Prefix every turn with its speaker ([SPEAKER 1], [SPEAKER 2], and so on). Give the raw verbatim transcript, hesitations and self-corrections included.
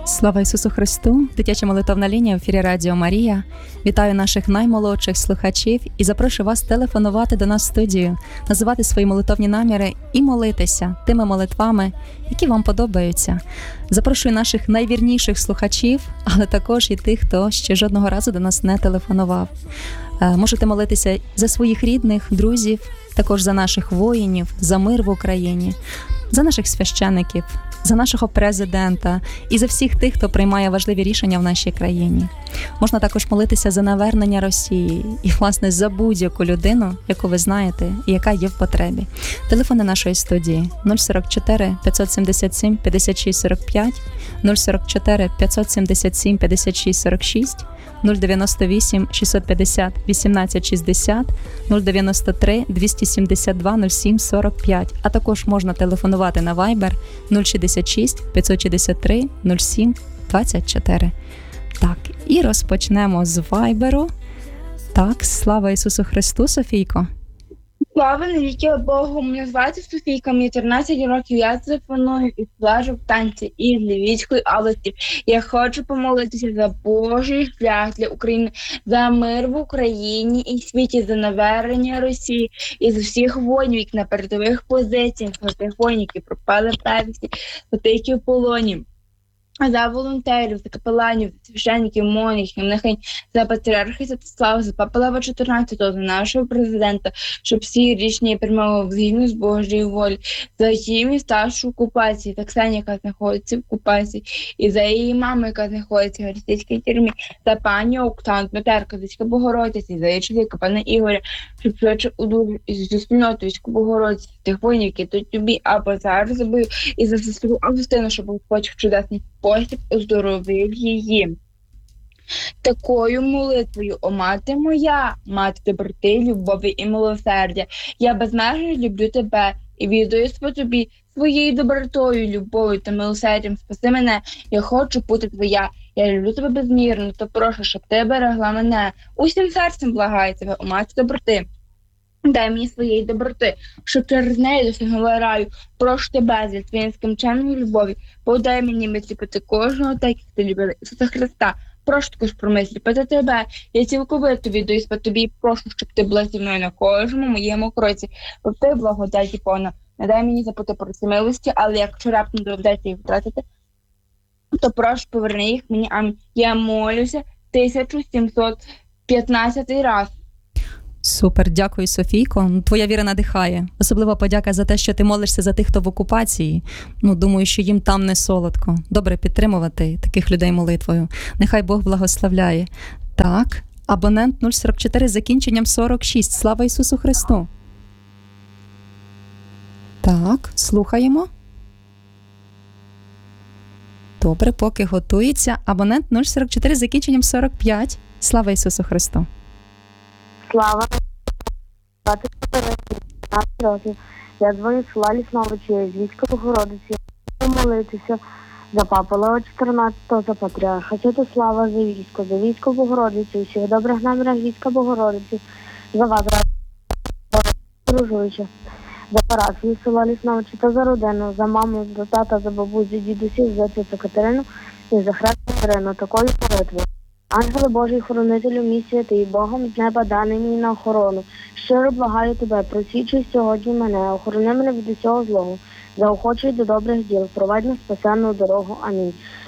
[SPEAKER 1] Слава Ісусу Христу! Дитяча молитовна лінія в ефірі Радіо Марія. Вітаю наших наймолодших слухачів і запрошую вас телефонувати до нас в студію, називати свої молитовні наміри і молитися тими молитвами, які вам подобаються. Запрошую наших найвірніших слухачів, але також і тих, хто ще жодного разу до нас не телефонував. Можете молитися за своїх рідних, друзів, також за наших воїнів, за мир в Україні, за наших священиків, за нашого президента і за всіх тих, хто приймає важливі рішення в нашій країні. Можна також молитися за навернення Росії і, власне, за будь-яку людину, яку ви знаєте і яка є в потребі. Телефони нашої студії нуль сорок чотири п'ятсот сімдесят сім п'ятдесят шість сорок п'ять, нуль сорок чотири п'ятсот сімдесят сім п'ятдесят шість сорок шість, нуль дев'яносто вісім шістсот п'ятдесят вісімнадцять шістдесят, нуль дев'яносто три двісті сімдесят два нуль сім сорок п'ять. А також можна телефонувати на Viber нуль шістдесят шість п'ятсот шістдесят три нуль сім двадцять чотири. Так, і розпочнемо з Вайберу. Так, слава Ісусу Христу, Софійко.
[SPEAKER 2] Слава навіки Богу, мене звати Софійка, мені тринадцять років, я телефоную і плажу в танці із Львівської області. Я хочу помолитися за Божий шлях для України, за мир в Україні і світі, за навернення Росії і за всіх воїнів, які на передових позиціях, за тих воїнів, які пропали в певності, за тих, які в полоні. За волонтерів, за капеланів, за священників, монахів, нехай за патріарха Святослава, за Папу Лева чотирнадцятого, за нашого президента, щоб всі рішення приймали згідно з Божою волею, за її міста, що в окупації, так само, яка знаходиться в окупації, і за її маму, яка знаходиться в російській тюрмі, за пані Оксану, Дмитерка, Зицька Богородиця, за її чоловіка, пана Ігоря, щоб швидше удужив із зі спільнотою Війську Богородиці, тих воїнів, які тут тобі або зараз забив, і за заслугу Августину, щоб Господь чудесний спосіб оздоровив її. Такою молитвою, о мати моя, мати доброти, любові і милосердя, я безмежно люблю тебе і віддаюсь по тобі своєю добротою, любов'ю та милосердям. Спаси мене, я хочу бути твоя, я люблю тебе безмірно, то прошу, щоб ти берегла мене. Усім серцем благаю тебе, о мати доброти. Дай мені своєї доброти, щоб через неї досягнула раю. Прошу тебе за твоєю скінченною любові, подай мені мислі пити кожного, так як ти любила Ісуса Христа. Прошу також про мислі пити тебе. Я цілковито віддаюсь по тобі, прошу, щоб ти була зі мною на кожному моєму кроці. Бо ти благодаті повна. Не дай мені забути про ці милості, але якщо раптом доведеться їх втратити, то прошу, поверни їх мені. Амінь. Я молюся тисяча сімсот п'ятнадцятий раз.
[SPEAKER 1] Супер, дякую, Софійко. Твоя віра надихає. Особливо подяка за те, що ти молишся за тих, хто в окупації. Ну, думаю, що їм там не солодко. Добре підтримувати таких людей молитвою. Нехай Бог благословляє. Так, абонент нуль сорок чотири з закінченням сорок шість. Слава Ісусу Христу. Так, слухаємо. Добре, поки готується. Абонент нуль сорок чотири з закінченням сорок п'ять. Слава Ісусу Христу.
[SPEAKER 3] Слава, років. Я дзвоню з села Лісновичі, з Львівської Богородиці. Я хочу молитися за Папу Лева чотирнадцятого, за патріарха Святослава, за військо, за Війську Богородицю, всіх добрих намірах Війська Богородиці, за вас, дружуючи, за парафію села Лісновичі та за родину, за маму, за тата, за бабусь, за дідусів, за цю Катерину і за хрестну Катерину, такою молитвою. Ангели Божий, хоронителю мій святий, Богом з неба даний мені на охорону. Щиро благаю тебе, просвічуй сьогодні мене, охорони мене від усього злого, заохочуй до добрих діл, провадь на спасенну дорогу. Амінь.